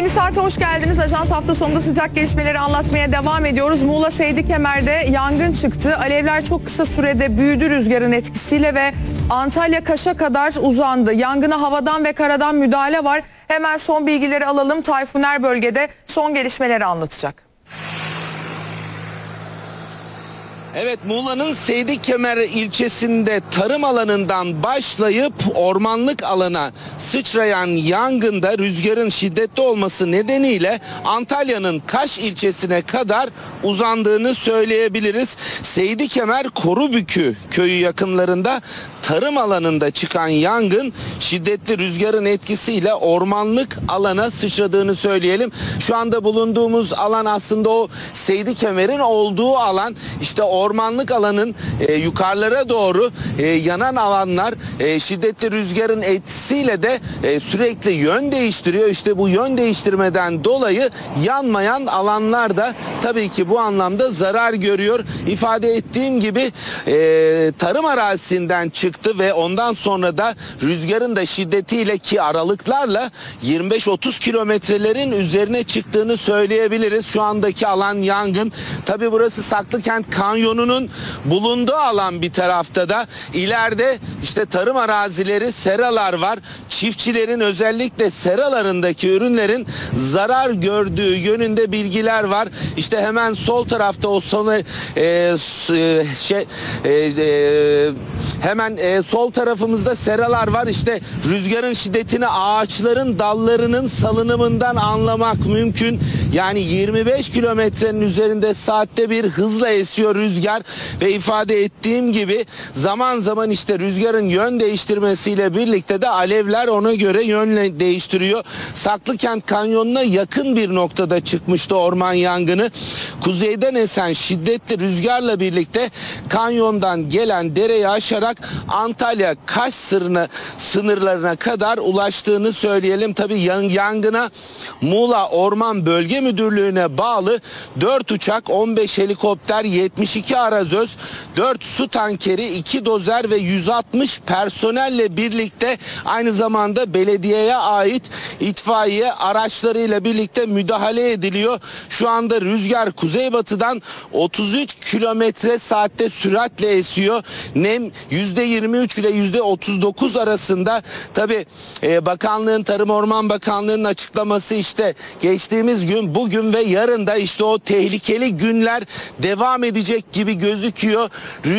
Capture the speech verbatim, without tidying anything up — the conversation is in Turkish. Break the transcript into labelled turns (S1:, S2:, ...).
S1: Yeni saate hoş geldiniz. Ajans hafta sonunda sıcak gelişmeleri anlatmaya devam ediyoruz. Muğla Seydikemer'de yangın çıktı. Alevler çok kısa sürede büyüdü rüzgarın etkisiyle ve Antalya Kaş'a kadar uzandı. Yangına havadan ve karadan müdahale var. Hemen son bilgileri alalım. Tayfuner bölgede son gelişmeleri anlatacak.
S2: Evet, Muğla'nın Seydikemer ilçesinde tarım alanından başlayıp ormanlık alana sıçrayan yangında rüzgarın şiddetli olması nedeniyle Antalya'nın Kaş ilçesine kadar uzandığını söyleyebiliriz. Seydikemer Korubükü köyü yakınlarında tarım alanında çıkan yangın şiddetli rüzgarın etkisiyle ormanlık alana sıçradığını söyleyelim. Şu anda bulunduğumuz alan aslında o Seydikemer'in olduğu alan. İşte ormanlık alanın e, yukarılara doğru e, yanan alanlar e, şiddetli rüzgarın etkisiyle de e, sürekli yön değiştiriyor. İşte bu yön değiştirmeden dolayı yanmayan alanlar da tabii ki bu anlamda zarar görüyor. İfade ettiğim gibi e, tarım arazisinden çıktı ve ondan sonra da rüzgarın da şiddetiyle ki aralıklarla yirmi beş otuz kilometrelerin üzerine çıktığını söyleyebiliriz. Şu andaki alan yangın. Tabii burası Saklıkent Kanyonu'nun bulunduğu alan bir tarafta da. İleride işte tarım arazileri, seralar var. Çiftçilerin özellikle seralarındaki ürünlerin zarar gördüğü yönünde bilgiler var. İşte hemen sol tarafta o sonu e, şey e, e, hemen e, sol tarafımızda seralar var. İşte rüzgarın şiddetini ağaçların dallarının salınımından anlamak mümkün. Yani yirmi beş kilometrenin üzerinde saatte bir hızla esiyor rüzgar ve ifade ettiğim gibi zaman zaman işte rüzgarın yön değiştirmesiyle birlikte de alevler ona göre yön değiştiriyor. Saklıkent Kanyonu'na yakın bir noktada çıkmıştı orman yangını. Kuzeyden esen şiddetli rüzgarla birlikte kanyondan gelen dereyi aşarak Antalya Kaş sınırına, sınırlarına kadar ulaştığını söyleyelim. Tabii yangına Muğla Orman Bölge Müdürlüğü'ne bağlı dört uçak, on beş helikopter, yetmiş iki arazöz, dört su tankeri, iki dozer ve yüz altmış personelle birlikte aynı zamanda belediyeye ait itfaiye araçlarıyla birlikte müdahale ediliyor. Şu anda rüzgar kuzeybatıdan otuz üç kilometre saatte süratle esiyor. Nem yüzde yirmi üç ile yüzde otuz dokuz arasında. Tabii e, bakanlığın, Tarım Orman Bakanlığı'nın açıklaması işte geçtiğimiz gün, bugün ve yarın da işte o tehlikeli günler devam edecek gibi gözüküyor.